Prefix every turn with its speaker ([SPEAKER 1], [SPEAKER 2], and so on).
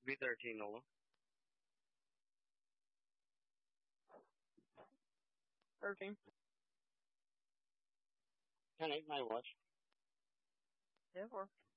[SPEAKER 1] B13 only.
[SPEAKER 2] Thirteen.
[SPEAKER 1] Can I my watch?
[SPEAKER 2] Yeah, four.